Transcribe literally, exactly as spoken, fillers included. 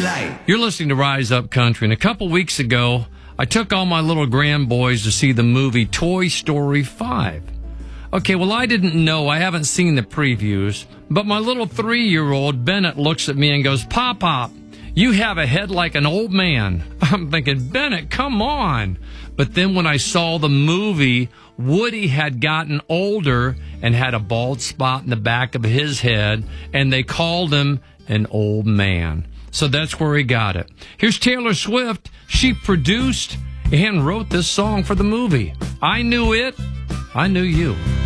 light. You're listening to Rise Up Country, and a couple weeks ago, I took all my little grandboys to see the movie Toy Story five. Okay, well, I didn't know. I haven't seen the previews, but my little three-year-old, Bennett, looks at me and goes, Pop, Pop, you have a head like an old man. I'm thinking, Bennett, come on. But then when I saw the movie, Woody had gotten older and had a bald spot in the back of his head, and they called him an old man. So that's where he got it. Here's Taylor Swift. She produced and wrote this song for the movie. I Knew It, I Knew You.